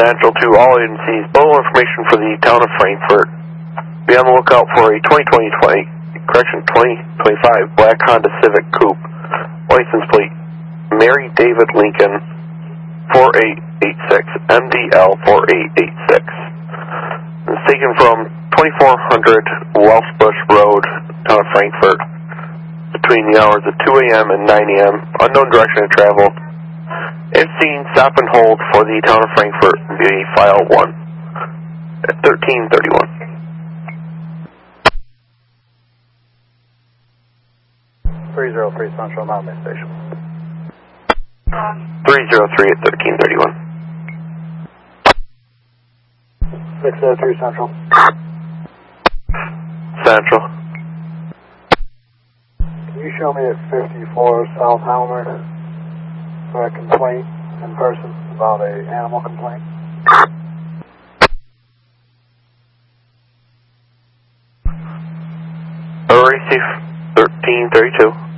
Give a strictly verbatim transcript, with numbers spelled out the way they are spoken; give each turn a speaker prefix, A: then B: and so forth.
A: Central to all agencies. Below information for the town of Frankfort. Be on the lookout for a twenty twenty, correction, twenty twenty-five black Honda Civic Coupe. License plate, Mary David Lincoln, four eight eight six, M D L four eight eight six. It's taken from twenty-four hundred Wellsbush Road, town of Frankfort, between the hours of two A M and nine A M Unknown direction of travel. If seen, stop and hold for the town of Frankfort via file one at thirteen thirty-one.
B: three zero three Central Mountain Station.
A: three zero three at thirteen thirty-one.
B: six zero three Central.
A: Central.
B: Can you show me at fifty-four South Helmer for a complaint in person about a animal complaint?
A: Receive thirteen thirty-two.